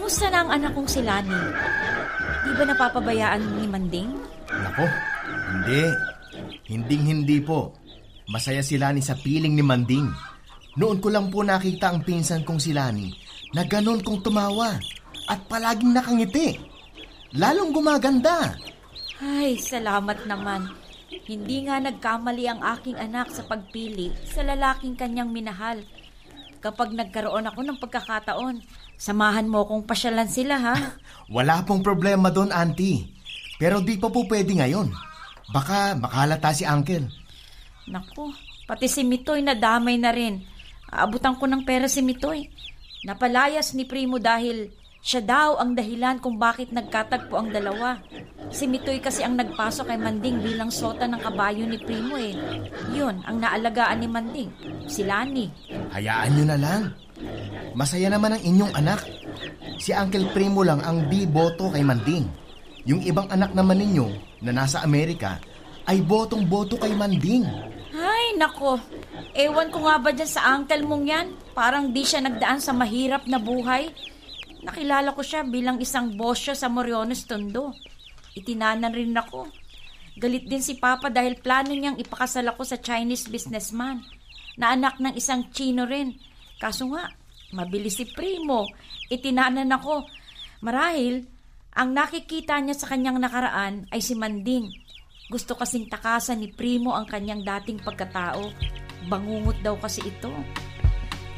Kamusta na ang anak kong si Lani? Di ba napapabayaan ni Manding? Nako, hindi. Hinding-hindi po. Masaya si Lani sa piling ni Manding. Noon ko lang po nakita ang pinsan kong si Lani na ganon kong tumawa at palaging nakangiti. Lalong gumaganda. Ay, salamat naman. Hindi nga nagkamali ang aking anak sa pagpili sa lalaking kanyang minahal. Kapag nagkaroon ako ng pagkakataon, samahan mo kong pasyalan sila, ha? Wala pong problema doon, Auntie. Pero di pa po pwede ngayon. Baka makalata si Uncle. Naku, pati si Mitoy nadamay na rin. Aabutan ko ng pera si Mitoy. Napalayas ni Primo dahil siya daw ang dahilan kung bakit nagkatagpo ang dalawa. Si Mitoy kasi ang nagpasok kay Manding bilang sota ng kabayo ni Primo eh. Yun, ang naalagaan ni Manding, si Lani. Hayaan nyo na lang. Masaya naman ang inyong anak. Si Uncle Primo lang ang boto kay Manding. Yung ibang anak naman ninyo na nasa Amerika ay botong-boto kay Manding. Ay, nako. Ewan ko nga ba dyan sa uncle mong yan? Parang di siya nagdaan sa mahirap na buhay. Nakilala ko siya bilang isang bosyo sa Moriones Tondo. Itinanan rin ako. Galit din si Papa dahil plano niyang ipakasal ako sa Chinese businessman na anak ng isang Chino rin. Kaso nga, mabilis si Primo. Itinanan ako. Marahil, ang nakikita niya sa kanyang nakaraan ay si Manding. Gusto kasing takasan ni Primo ang kanyang dating pagkatao. Bangungot daw kasi ito.